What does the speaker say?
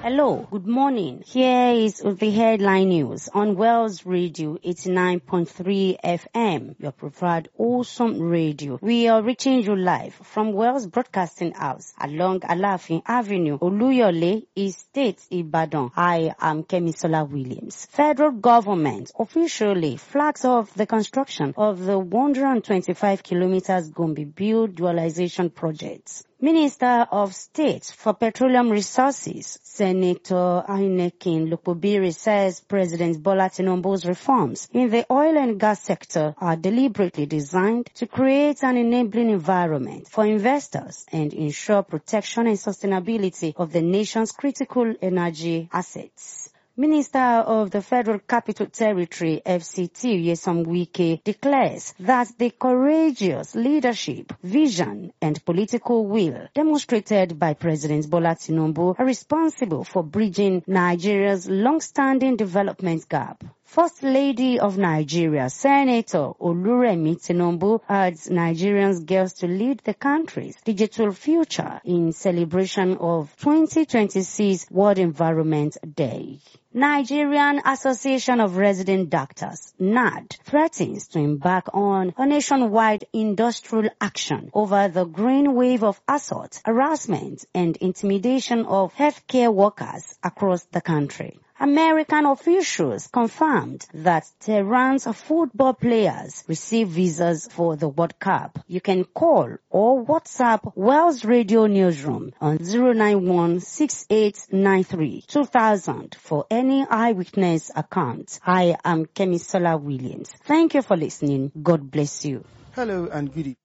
Hello, good morning. Here is the headline news on Wells Radio 89.3 FM, your preferred awesome radio. We are reaching you live from Wells Broadcasting House along Alafin Avenue, Oluyole, Estate, Ibadan. I am Kemisola Williams. Federal government officially flags off the construction of the 125 kilometers Gombe-Biu dualization project. Minister of State for Petroleum Resources, Senator Ainekin Lukubiri, says President Bola Tinubu's reforms in the oil and gas sector are deliberately designed to create an enabling environment for investors and ensure protection and sustainability of the nation's critical energy assets. Minister of the Federal Capital Territory, FCT, Nyesom Wike, declares that the courageous leadership, vision, and political will demonstrated by President Bola Tinubu are responsible for bridging Nigeria's long-standing development gap. First Lady of Nigeria, Senator Oluremi Tinubu, urged Nigerians girls to lead the country's digital future in celebration of 2026 World Environment Day. Nigerian Association of Resident Doctors, NAD, threatens to embark on a nationwide industrial action over the green wave of assault, harassment, and intimidation of healthcare workers across the country. American officials confirmed that Tehran's football players receive visas for the World Cup. You can call or WhatsApp Wells Radio Newsroom on 091-6893-2000 for any eyewitness account. I am Kemisola Williams. Thank you for listening. God bless you. Hello and good evening.